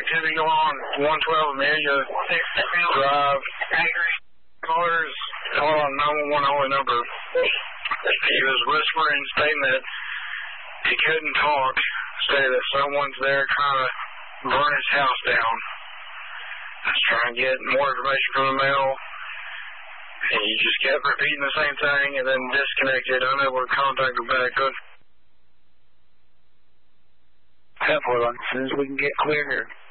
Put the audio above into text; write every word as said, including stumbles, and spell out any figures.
activity going on. one twelve Amelia Drive. Callers call on nine one one only number. He was whispering, stating that he couldn't talk, stated that someone's there trying to burn his house down. I was trying to get more information from the mail, and he just kept repeating the same thing and then disconnected, unable to contact him back. ten four one, as soon as we can get clear here.